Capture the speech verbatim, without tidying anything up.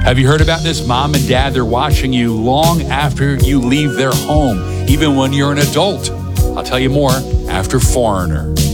Have you heard about this? Mom and dad, they're watching you long after you leave their home, even when you're an adult. I'll tell you more after Foreigner.